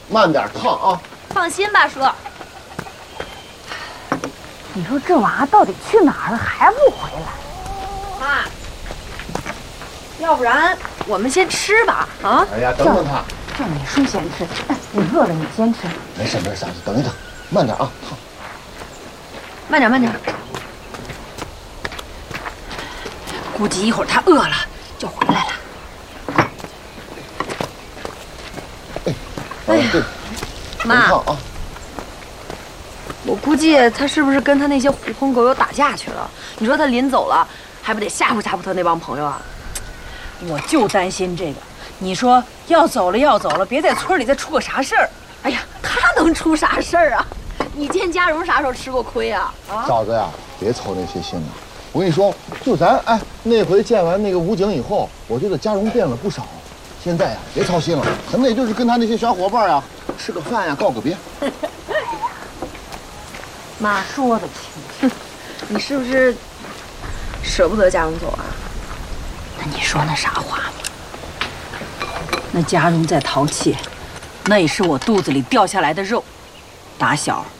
慢点烫啊。 放心吧，叔。 你说这娃到底去哪儿了，还不回来？ 妈，要不然我们先吃吧？啊？ 哎呀，等等他。 叫你叔先吃，你饿了你先吃。 没事没事，等一等，慢点啊，烫。 慢点慢点。估计一会儿他饿了就回来了。 哎呀，对， 妈烫啊。 我估计他是不是跟他那些狐朋狗友打架去了？你说他临走了，还不得吓唬吓唬他那帮朋友啊？ 我就担心这个。你说要走了，别在村里再出个啥事儿。 哎呀，他能出啥事儿啊？你见家荣啥时候吃过亏啊？ 嫂子呀，别操那些心了。我跟你说，就咱那回见完那个武警以后，我觉得家荣变了不少。现在呀，别操心了，咱们也就是跟他那些小伙伴呀吃个饭呀，告个别。 妈说得轻， 你是不是舍不得家荣走啊？ 那你说那啥话吗？那家荣再淘气，那也是我肚子里掉下来的肉。打小